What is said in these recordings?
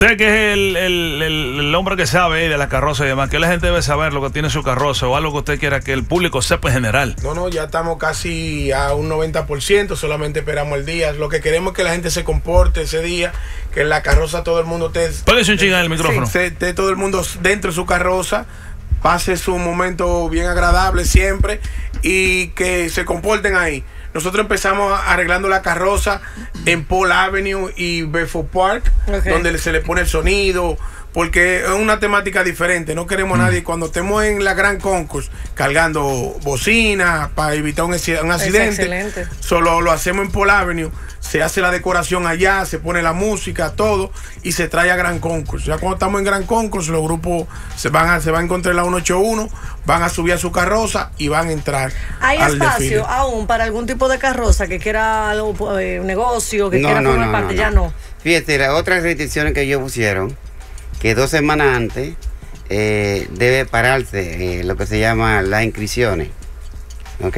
Usted que es el hombre que sabe de la carroza y demás, que la gente debe saber lo que tiene su carroza o algo que usted quiera que el público sepa en general. No, ya estamos casi a un 90%, solamente esperamos el día. Lo que queremos es que la gente se comporte ese día, que en la carroza todo el mundo Póngase un chinga en el micrófono. esté todo el mundo dentro de su carroza, pase su momento bien agradable siempre y que se comporten ahí. Nosotros empezamos arreglando la carroza en Paul Avenue y Bedford Park, donde se le pone el sonido, porque es una temática diferente. No queremos a nadie, cuando estemos en la Gran Concourse, cargando bocina para evitar un accidente. Solo lo hacemos en Paul Avenue, se hace la decoración allá, se pone la música, todo, y se trae a Gran Concourse. Ya cuando estamos en Gran Concourse, los grupos se van a encontrar en la 181, van a subir a su carroza y van a entrar. ¿Hay al espacio desfile aún para algún tipo de carroza que quiera algo, un negocio, que quiera formar parte? Ya no. Fíjate, las otras restricciones que ellos pusieron, que 2 semanas antes debe pararse lo que se llama las inscripciones. ¿Ok?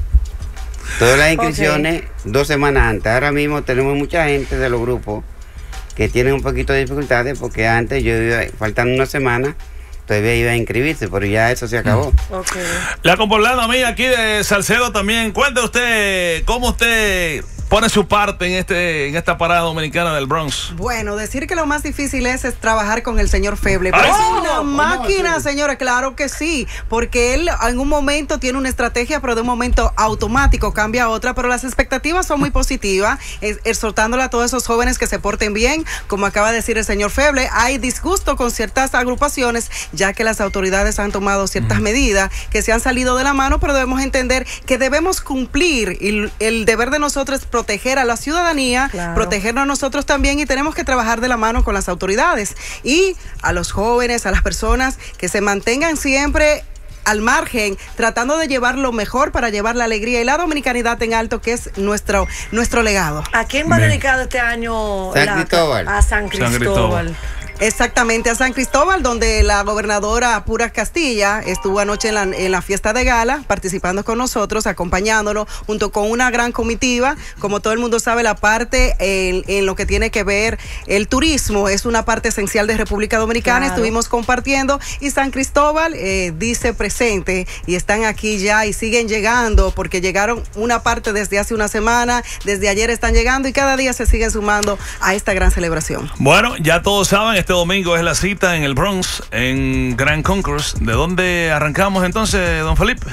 Todas las inscripciones 2 semanas antes. Ahora mismo tenemos mucha gente de los grupos que tienen un poquito de dificultades porque antes yo iba, faltando una semana, todavía iba a inscribirse, pero ya eso se acabó. La comporlada mía aquí de Salcedo también. Cuente usted cómo usted pone su parte en esta parada dominicana del Bronx. Bueno, decir que lo más difícil es trabajar con el señor Feble. Pero es una máquina, señores, claro que sí, porque él en un momento tiene una estrategia, pero de un momento automático cambia a otra, pero las expectativas son muy positivas, exhortándole a todos esos jóvenes que se porten bien, como acaba de decir el señor Feble. Hay disgusto con ciertas agrupaciones, ya que las autoridades han tomado ciertas medidas que se han salido de la mano, pero debemos entender que debemos cumplir, y el deber de nosotros es proteger a la ciudadanía, protegernos a nosotros también, y tenemos que trabajar de la mano con las autoridades y a los jóvenes, a las personas que se mantengan siempre al margen, tratando de llevar lo mejor para llevar la alegría y la dominicanidad en alto, que es nuestro legado. ¿A quién va dedicado este año? San Cristóbal. A San Cristóbal. Exactamente, a San Cristóbal, donde la gobernadora Pura Castilla estuvo anoche en la fiesta de gala, participando con nosotros, acompañándonos, junto con una gran comitiva. Como todo el mundo sabe, la parte en lo que tiene que ver el turismo es una parte esencial de República Dominicana. Estuvimos compartiendo y San Cristóbal dice presente, y están aquí ya y siguen llegando, porque llegaron una parte desde hace una semana, desde ayer están llegando y cada día se siguen sumando a esta gran celebración. Bueno, ya todos saben, este domingo es la cita en el Bronx, en Grand Concourse. ¿De dónde arrancamos entonces, don Felipe?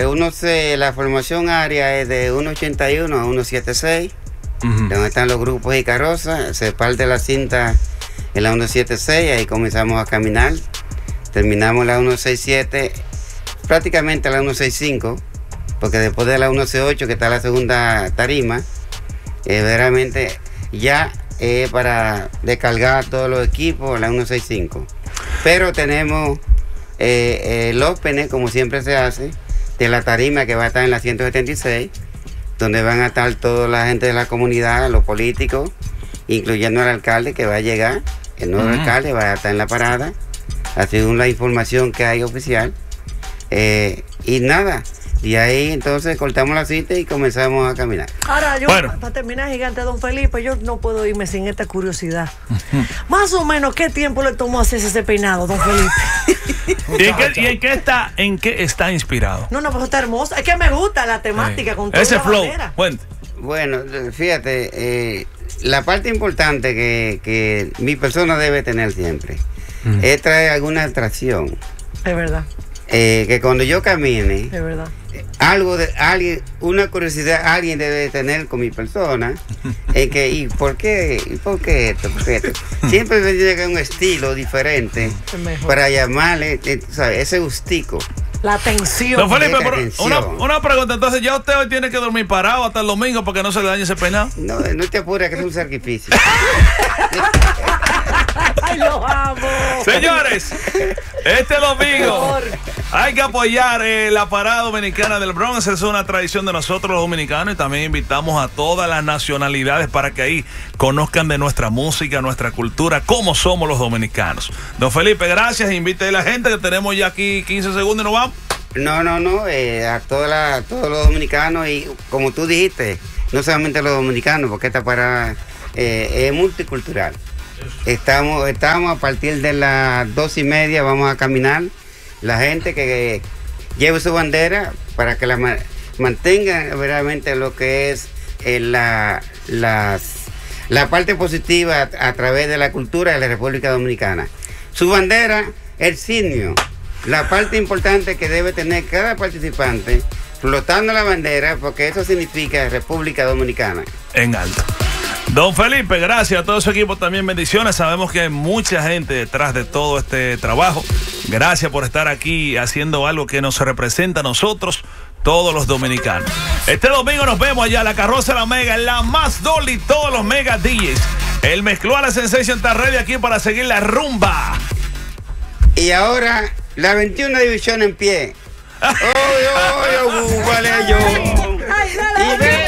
La formación área es de 181 a 176, donde están los grupos y carrozas. Se parte la cinta en la 176, ahí comenzamos a caminar. Terminamos la 167, prácticamente la 165, porque después de la 168, que está la segunda tarima, verdaderamente ya para descargar todos los equipos, la 165. Pero tenemos el opening, como siempre se hace, de la tarima que va a estar en la 176, donde van a estar toda la gente de la comunidad, los políticos, incluyendo al alcalde que va a llegar. El nuevo alcalde va a estar en la parada, según la información que hay oficial. Y nada, y ahí entonces cortamos la cita y comenzamos a caminar. Ahora, yo, para terminar, gigante, don Felipe, yo no puedo irme sin esta curiosidad. Más o menos, ¿qué tiempo le tomó hacerse ese peinado, don Felipe? ¿Y en qué está inspirado? No, pues está hermoso. Es que me gusta la temática con toda ese flow. Bueno, fíjate, la parte importante que mi persona debe tener siempre es traer alguna atracción. Es verdad. Que cuando yo camine, es verdad, una curiosidad alguien debe tener con mi persona, ¿y por qué? ¿Y por qué esto? Siempre me llega un estilo diferente para llamarle, ¿sabes? Ese gustico. La atención. Don Felipe, una pregunta, entonces ya usted hoy tiene que dormir parado hasta el domingo para que no se le dañe ese peinado. No te apures, que es un sacrificio. ¡Ay, lo amo! Señores, este domingo hay que apoyar la parada dominicana del Bronx. Es una tradición de nosotros los dominicanos, y también invitamos a todas las nacionalidades para que ahí conozcan de nuestra música, nuestra cultura, cómo somos los dominicanos. Don Felipe, gracias. Invite a la gente, que tenemos ya aquí 15 segundos y nos vamos. No, a todos los dominicanos, y como tú dijiste, no solamente los dominicanos, porque esta parada es multicultural. Estamos a partir de las 2:30, vamos a caminar. La gente que lleve su bandera para que la mantenga verdaderamente lo que es la parte positiva a través de la cultura de la República Dominicana. Su bandera, el signo, la parte importante que debe tener cada participante, flotando la bandera, porque eso significa República Dominicana. En alto. Don Felipe, gracias a todo su equipo, también bendiciones. Sabemos que hay mucha gente detrás de todo este trabajo. Gracias por estar aquí haciendo algo que nos representa a nosotros, todos los dominicanos. Este domingo nos vemos allá, la Carroza de la Mega, la más doli, todos los Mega DJs. El Mezcló a la Sensation está ready aquí para seguir la rumba. Y ahora, la 21 división en pie. ¡Oye, vale yo!